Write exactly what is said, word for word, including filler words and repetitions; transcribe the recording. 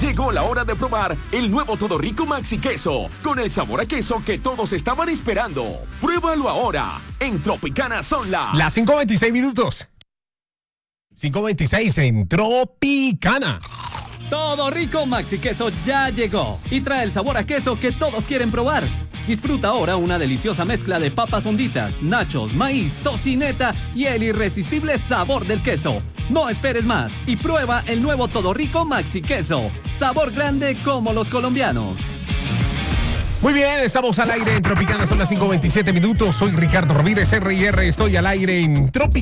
Llegó la hora de probar el nuevo Todo Rico Maxi Queso, con el sabor a queso que todos estaban esperando. Pruébalo ahora. En Tropicana son las... Las cinco veintiséis minutos. cinco veintiséis en Tropicana. Todo Rico Maxi Queso ya llegó y trae el sabor a queso que todos quieren probar. Disfruta ahora una deliciosa mezcla de papas honditas, nachos, maíz, tocineta y el irresistible sabor del queso. No esperes más y prueba el nuevo Todo Rico Maxi Queso. Sabor grande como los colombianos. Muy bien, estamos al aire en Tropicana, son las cinco veintisiete minutos. Soy Ricardo Ramírez, R y R, estoy al aire en Tropicana.